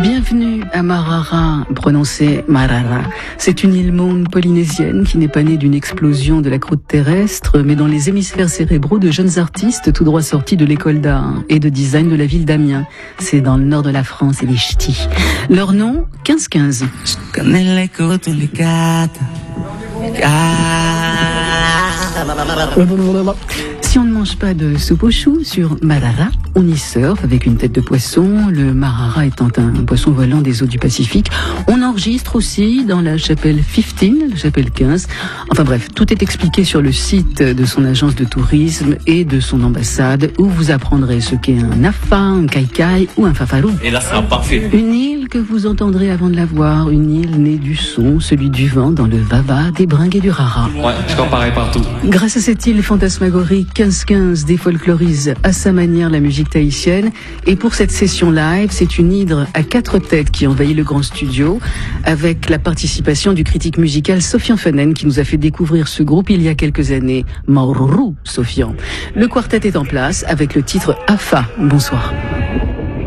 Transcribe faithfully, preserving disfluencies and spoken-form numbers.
Bienvenue à Marara, prononcé Marara. C'est une île monde polynésienne qui n'est pas née d'une explosion de la croûte terrestre, mais dans les hémisphères cérébraux de jeunes artistes tout droit sortis de l'école d'art et de design de la ville d'Amiens. C'est dans le nord de la France et les ch'tis. Leur nom, quinze quinze. Si on ne mange pas de soupe aux choux sur Marara, on y surfe avec une tête de poisson, le Marara étant un poisson volant des eaux du Pacifique. On enregistre aussi dans la chapelle quinze, la chapelle quinze. Enfin bref, tout est expliqué sur le site de son agence de tourisme et de son ambassade, où vous apprendrez ce qu'est un nafa, un kaikai ou un fafarou. Et là, c'est un parfait. Une île que vous entendrez avant de la voir, une île née du son, celui du vent dans le vava, des bringues et du rara. Ouais, je crois pareil partout. Grâce à cette île fantasmagorique, quinze quinze défolklorise à sa manière la musique tahitienne. Et pour cette session live, c'est une hydre à quatre têtes qui envahit le grand studio, avec la participation du critique musical Sofian Fenen, qui nous a fait découvrir ce groupe il y a quelques années. Maururu, Sofian. Le quartet est en place avec le titre Afa. Bonsoir.